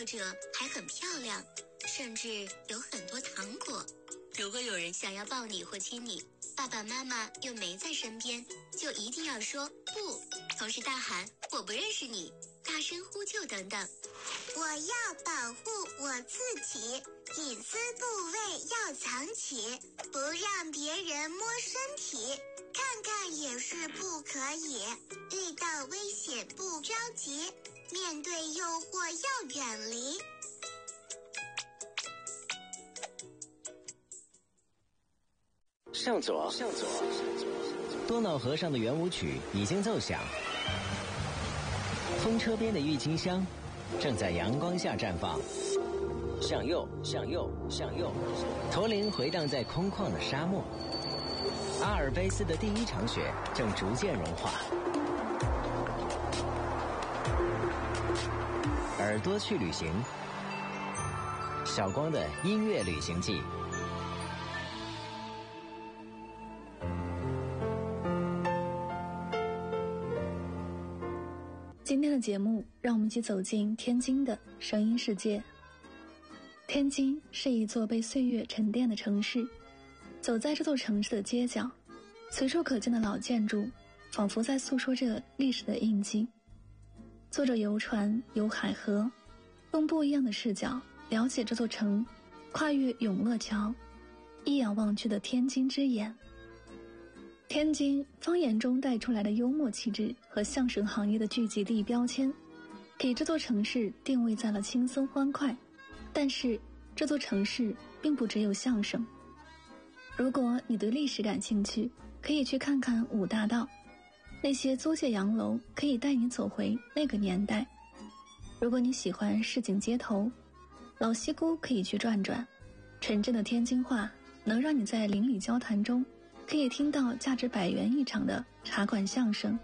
者还很漂亮，甚至有很多糖果。如果有人想要抱你或亲你，爸爸妈妈又没在身边，就一定要说不，同时大喊我不认识你，大声呼救等等。 我要保护我自己，隐私部位要藏起，不让别人摸身体，看看也是不可以。遇到危险不着急，面对诱惑要远离。 向左，多瑙河上的圆舞曲已经奏响，风车边的郁金香正在阳光下绽放。向右，驼铃回荡在空旷的沙漠。阿尔卑斯的第一场雪正逐渐融化。耳朵去旅行，小光的音乐旅行记。 今天的节目，让我们一起走进天津的声音世界。天津是一座被岁月沉淀的城市，走在这座城市的街角，随处可见的老建筑，仿佛在诉说着历史的印记。坐着游船游海河，用不一样的视角了解这座城，跨越永乐桥，一眼望去的天津之眼。天津方言中带出来的幽默气质和相声行业的聚集地标签，给这座城市定位在了轻松欢快。但是这座城市并不只有相声。如果你对历史感兴趣，可以去看看五大道，那些租界洋楼可以带你走回那个年代。如果你喜欢市井街头，老西姑可以去转转，纯正的天津话能让你在邻里交谈中可以听到价值100元一场的茶馆相声。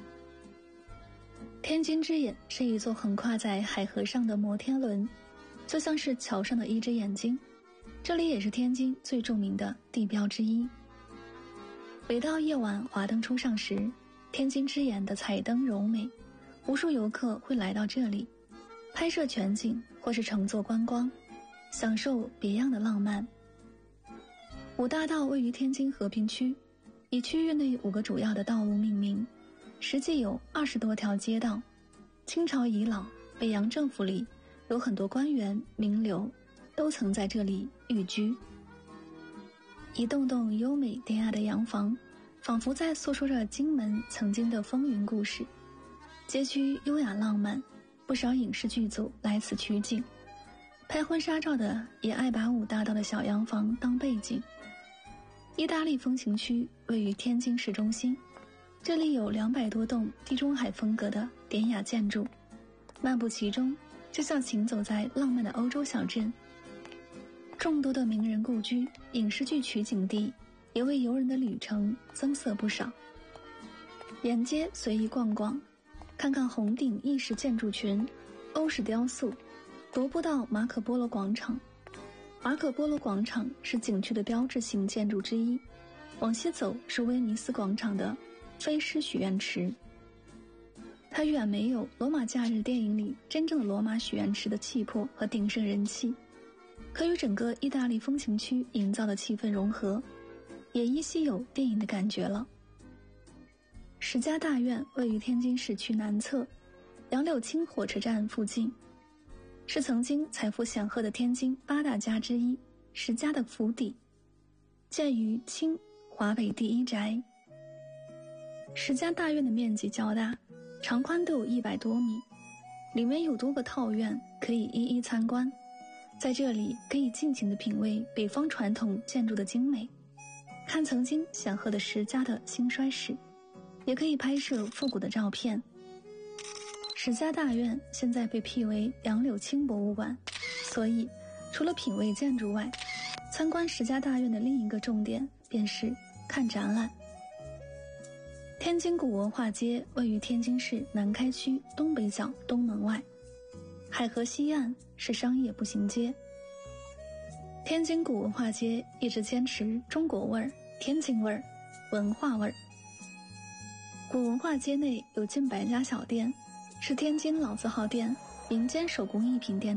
天津之眼是一座横跨在海河上的摩天轮，就像是桥上的一只眼睛。这里也是天津最著名的地标之一。每到夜晚华灯初上时，天津之眼的彩灯柔美，无数游客会来到这里拍摄全景或是乘坐观光，享受别样的浪漫。五大道位于天津和平区，以区域内5个主要的道路命名，实际有20多条街道。清朝遗老，北洋政府里有很多官员名流都曾在这里寓居。一栋栋优美典雅的洋房，仿佛在诉说着荆门曾经的风云故事。街区优雅浪漫，不少影视剧组来此取景，拍婚纱照的也爱把五大道的小洋房当背景。意大利风情区位于天津市中心，这里有200多栋地中海风格的典雅建筑，漫步其中就像行走在浪漫的欧洲小镇。众多的名人故居、影视剧取景地也为游人的旅程增色不少。沿街随意逛逛，看看红顶意式建筑群、欧式雕塑，踱步到马可波罗广场。马可波罗广场是景区的标志性建筑之一，往西走是威尼斯广场的菲施许愿池。它远没有罗马假日电影里真正的罗马许愿池的气魄和鼎盛人气，可与整个意大利风情区营造的气氛融合，也依稀有电影的感觉了。石家大院位于天津市区南侧，杨柳青火车站附近，是曾经财富显赫的天津8大家之一石家的府邸，建于清华北第一宅。石家大院的面积较大，长宽都有100多米，里面有多个套院可以一一参观。在这里可以尽情地品味北方传统建筑的精美，看曾经显赫的石家的兴衰史，也可以拍摄复古的照片。石家大院现在被辟为杨柳青博物馆，所以除了品味建筑外，参观石家大院的另一个重点便是看展览。天津古文化街位于天津市南开区东北角东门外，海河西岸是商业步行街。天津古文化街一直坚持中国味儿、天津味儿、文化味儿。古文化街内有近100家小店，是天津老字号店、民间手工艺品店